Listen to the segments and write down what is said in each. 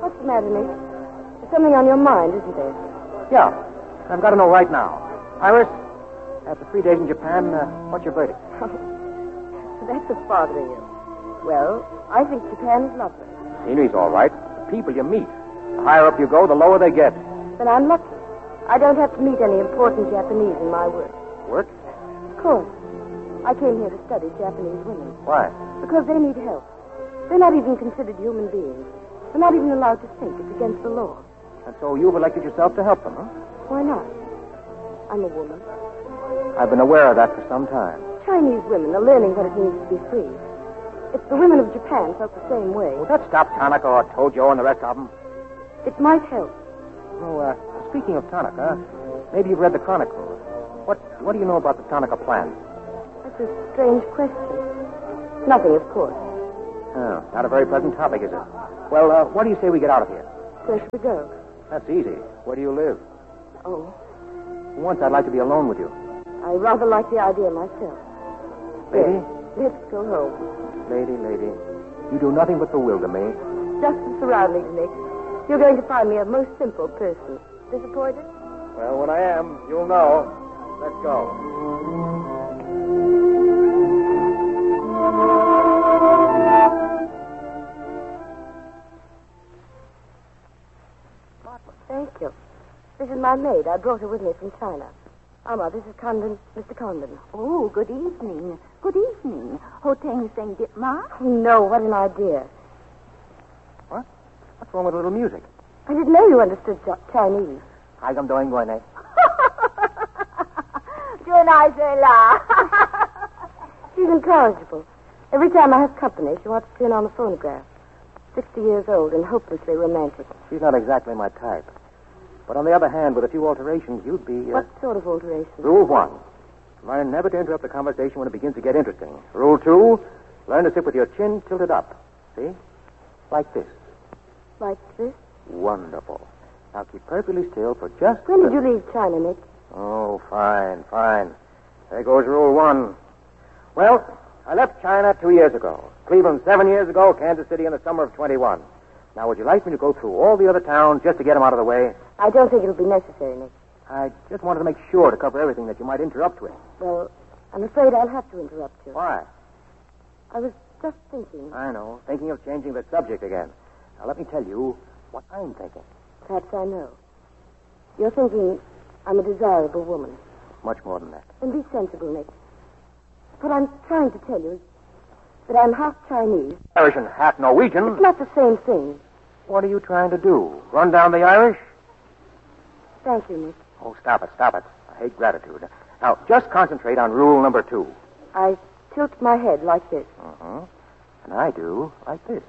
What's the matter, Nick? There's something on your mind, isn't there? Yeah. I've got to know right now. Iris, after 3 days in Japan, what's your verdict? That's what's bothering you. Well, I think Japan is lovely. Scenery's all right. The people you meet. The higher up you go, the lower they get. Then I'm lucky. I don't have to meet any important Japanese in my work. Work? Of course. I came here to study Japanese women. Why? Because they need help. They're not even considered human beings. They're not even allowed to think. It's against the law. And so you've elected yourself to help them, huh? Why not? I'm a woman. I've been aware of that for some time. Chinese women are learning what it means to be free. If the women of Japan felt the same way... Will that stop Tanaka or Tojo and the rest of them? It might help. Oh, speaking of Tanaka, maybe you've read the Chronicle. What do you know about the Tanaka plan? That's a strange question. Nothing, of course. Oh, not a very pleasant topic, is it? Well, what do you say we get out of here? Where should we go? That's easy. Where do you live? Oh, Once I'd like to be alone with you. I rather like the idea myself. Lady? Yes, let's go home. Lady. You do nothing but bewilder me. Just the surroundings, Nick. You're going to find me a most simple person. Disappointed? Well, when I am, you'll know. Let's go. Thank you. This is my maid. I brought her with me from China. Alma, this is Condon, Mr. Condon. Oh, good evening. Good evening. Ho Teng Seng Dip Ma? No, what an idea. What? What's wrong with a little music? I didn't know you understood Chinese. Hi, I'm doing going, eh? She's incorrigible. Every time I have company, she wants to turn on the phonograph. 60 years old and hopelessly romantic. She's not exactly my type. But on the other hand, with a few alterations, you'd be... What sort of alterations? Rule 1. Learn never to interrupt the conversation when it begins to get interesting. Rule 2. Learn to sit with your chin tilted up. See? Like this. Like this? Wonderful. Now keep perfectly still for just... When did you leave China, Nick? Oh, fine. There goes Rule 1. Well, I left China 2 years ago. Cleveland 7 years ago. Kansas City in the summer of 21. Now, would you like me to go through all the other towns just to get them out of the way? I don't think it'll be necessary, Nick. I just wanted to make sure to cover everything that you might interrupt with. Well, I'm afraid I'll have to interrupt you. Why? I was just thinking. I know. Thinking of changing the subject again. Now, let me tell you what I'm thinking. Perhaps I know. You're thinking I'm a desirable woman. Much more than that. Then be sensible, Nick. What I'm trying to tell you is that I'm half Chinese. Irish and half Norwegian. It's not the same thing. What are you trying to do? Run down the Irish? Thank you, Nick. Oh, stop it. I hate gratitude. Now, just concentrate on rule number 2. I tilt my head like this. Uh-huh. And I do like this.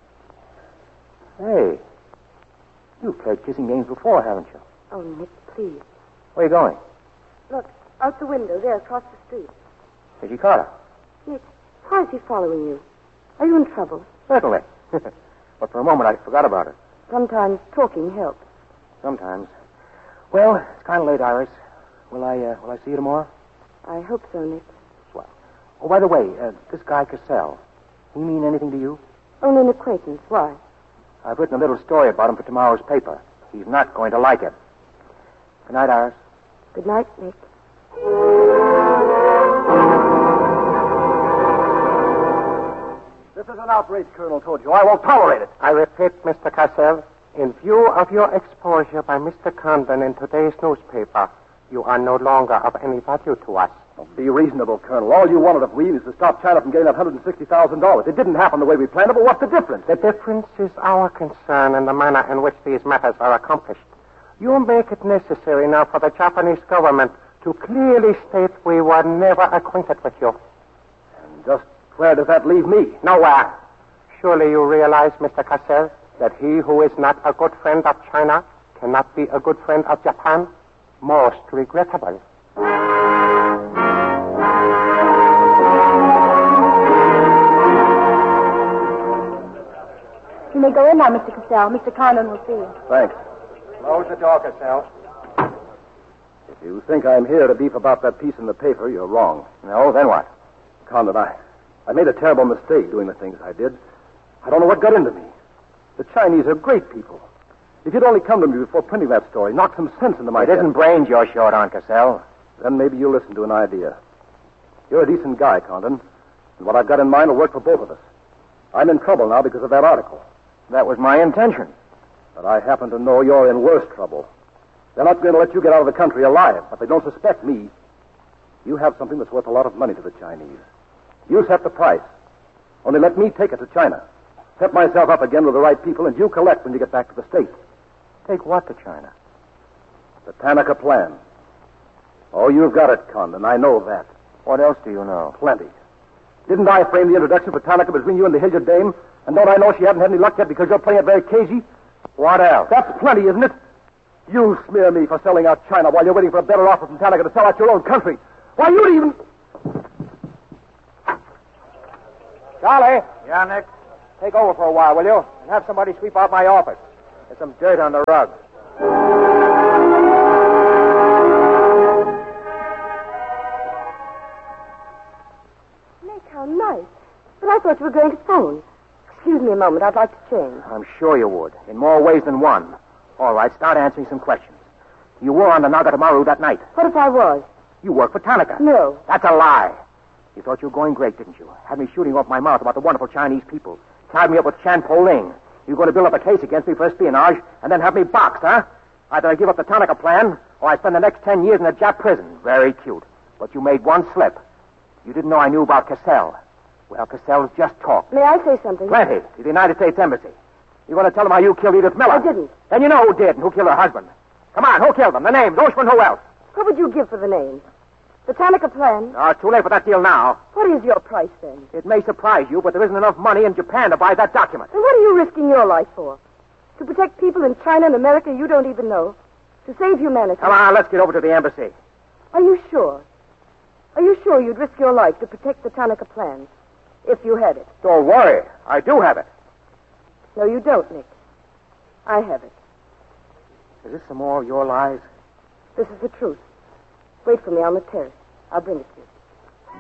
Hey, you've played kissing games before, haven't you? Oh, Nick, please. Where are you going? Look, out the window there across the street. Is she Carter? Nick, why is he following you? Are you in trouble? Certainly. But for a moment, I forgot about it. Sometimes talking helps. Sometimes. Well, it's kind of late, Iris. Will I see you tomorrow? I hope so, Nick. Swell. Oh, by the way, this guy Cassell, he mean anything to you? Only an acquaintance. Why? I've written a little story about him for tomorrow's paper. He's not going to like it. Good night, Iris. Good night, Nick. This is an outrage, Colonel Tojo. I won't tolerate it. I repeat, Mr. Cassell, in view of your exposure by Mr. Condon in today's newspaper, you are no longer of any value to us. Be reasonable, Colonel. All you wanted of me is to stop China from getting that $160,000. It didn't happen the way we planned it, but what's the difference? The difference is our concern and the manner in which these matters are accomplished. You make it necessary now for the Japanese government to clearly state we were never acquainted with you. And just where does that leave me? Nowhere. Surely you realize, Mr. Cassell, that he who is not a good friend of China cannot be a good friend of Japan? Most regrettable. You may go in now, Mr. Cassell. Mr. Condon will see you. Thanks. Close the door, Cassell. If you think I'm here to beef about that piece in the paper, you're wrong. No, then what? Condon, I made a terrible mistake doing the things I did. I don't know what got into me. The Chinese are great people. If you'd only come to me before printing that story, knock some sense into my It head. isn't brains you're short on, Cassell. Then maybe you'll listen to an idea. You're a decent guy, Condon, and what I've got in mind will work for both of us. I'm in trouble now because of that article. That was my intention. But I happen to know you're in worse trouble. They're not going to let you get out of the country alive, but they don't suspect me. You have something that's worth a lot of money to the Chinese. You set the price. Only let me take it to China. Set myself up again with the right people, and you collect when you get back to the States. Take what to China? The Tanaka plan. Oh, you've got it, Condon. I know that. What else do you know? Plenty. Didn't I frame the introduction for Tanaka between you and the Hilliard dame? And don't I know she hasn't had any luck yet because you're playing it very cagey? What else? That's plenty, isn't it? You smear me for selling out China while you're waiting for a better offer from Tanaka to sell out your own country. Why, you'd even... Charlie, Yeah, Nick? take over for a while, will you? And have somebody sweep out my office. There's some dirt on the rug. Nick, how nice. But I thought you were going to phone. Excuse me a moment. I'd like to change. I'm sure you would, in more ways than one. All right, start answering some questions. You were on the Nagatamaru that night. What if I was? You worked for Tanaka. No. That's a lie. You thought you were going great, didn't you? Had me shooting off my mouth about the wonderful Chinese people. Tied me up with Chan Po Ling. You were going to build up a case against me for espionage and then have me boxed, huh? Either I give up the Tanaka plan or I spend the next 10 years in a Jap prison. Very cute. But you made one slip. You didn't know I knew about Cassell. Well, Cassell's just talk. May I say something? Plenty. To the United States Embassy. You going to tell them how you killed Edith Miller? I didn't. Then you know who did and who killed her husband. Come on, who killed them? The names, Oshman, who else? What would you give for the name? The Tanaka plan? It's too late for that deal now. What is your price, then? It may surprise you, but there isn't enough money in Japan to buy that document. And what are you risking your life for? To protect people in China and America you don't even know? To save humanity? Come on, let's get over to the embassy. Are you sure? Are you sure you'd risk your life to protect the Tanaka plan? If you had it? Don't worry. I do have it. No, you don't, Nick. I have it. Is this some more of your lies? This is the truth. Wait for me on the terrace. I'll bring it to you.